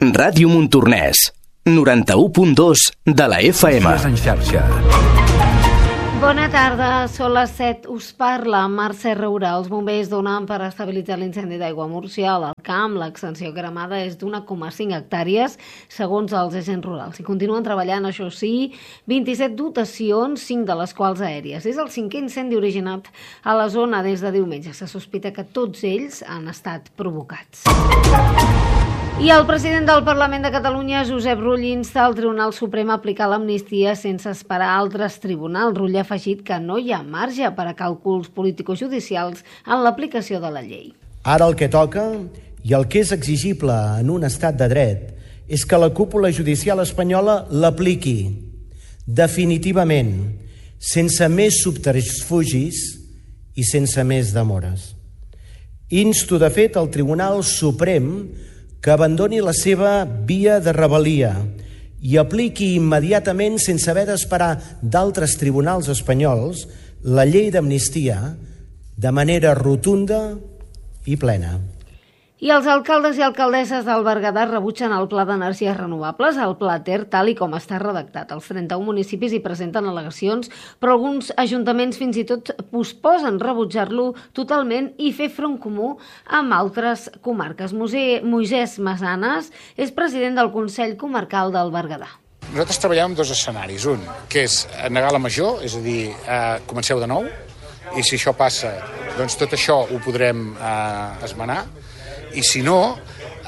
Ràdio Montornès, 91.2 de la FM. En xarxa. Bona tarda, són les 7. Us parla Mercè Roura. Els bombers donen per estabilitzar l'incendi d'aigua a Múrcia al camp. L'extensió cremada és d'1,5 hectàrees, segons els agents rurals. I continuen treballant, això sí, 27 dotacions, 5 de les quals aèries. És el 5è incendi originat a la zona des de diumenge. Se sospita que tots ells han estat provocats. I el president del Parlament de Catalunya, Josep Rull, insta al Tribunal Suprem a aplicar l'amnistia sense esperar altres tribunals. Rull ha afegit que no hi ha marge per a càlculs político-judicials en l'aplicació de la llei. Ara el que toca, i el que és exigible en un estat de dret, és que la cúpula judicial espanyola l'apliqui definitivament, sense més subterfugis i sense més demores. Insto, de fet, al Tribunal Suprem que abandoni la seva via de rebel·lia i apliqui immediatament, sense haver d'esperar d'altres tribunals espanyols, la llei d'amnistia de manera rotunda i plena. I els alcaldes i alcaldesses del Berguedà rebutgen el Pla d'Energies Renovables, el Pla Ter, tal i com està redactat. Els 31 municipis hi presenten al·legacions, però alguns ajuntaments fins i tot posposen rebutjar-lo totalment i fer front comú amb altres comarques. Moisès Masanes és president del Consell Comarcal del Berguedà. Nosaltres treballem en dos escenaris. Un, que és negar la major, és a dir, comenceu de nou, i si això passa, doncs tot això ho podrem esmenar. I si no,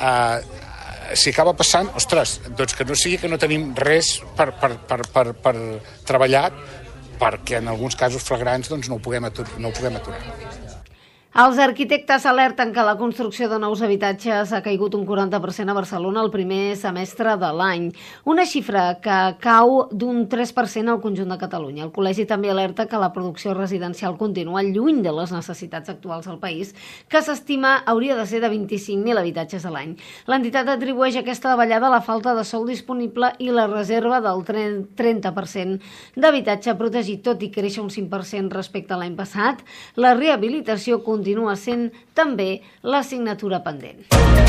si acaba passant, ostres, doncs que no sigui que no tenim res per treballar, perquè en alguns casos flagrants doncs no ho puguem aturar. Els arquitectes alerten que la construcció de nous habitatges ha caigut un 40% a Barcelona el primer semestre de l'any, una xifra que cau d'un 3% al conjunt de Catalunya. El col·legi també alerta que la producció residencial continua lluny de les necessitats actuals del país, que s'estima hauria de ser de 25.000 habitatges a l'any. L'entitat atribueix aquesta davallada a la falta de sòl disponible i la reserva del 30% d'habitatge protegit, tot i créixer un 5% respecte a l'any passat. La rehabilitació continua sent també l'assignatura pendent.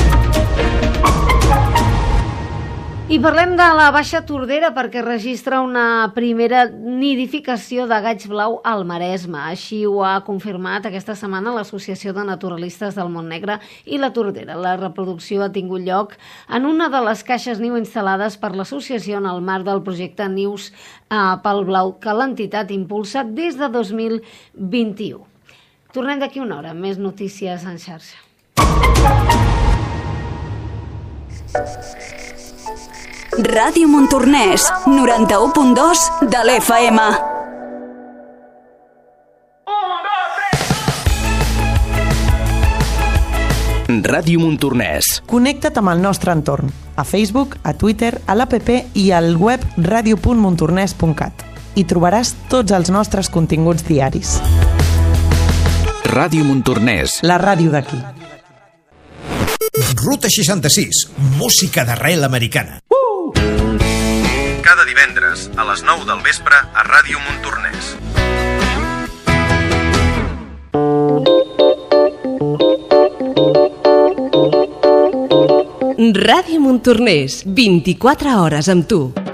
I parlem de la Baixa Tordera perquè registra una primera nidificació de gaig blau al Maresme. Així ho ha confirmat aquesta setmana l'Associació de Naturalistes del Montnegre i la Tordera. La reproducció ha tingut lloc en una de les caixes niu instal·lades per l'associació en el marc del projecte Nius pel Blau que l'entitat impulsa des de 2021. Tornem d'aquí una hora, més notícies en xarxa. Ràdio Montornès, 91.2 de l'FM. Ràdio Montornès. Connecta't amb el nostre entorn, a Facebook, a Twitter, a l'APP i al web radio.montornès.cat. Hi trobaràs tots els nostres continguts diaris. Ràdio Montornès. La ràdio d'aquí. Ruta 66, música d'arrel americana. Cada divendres a les 9 del vespre a Ràdio Montornès. Ràdio Montornès, 24 hores amb tu.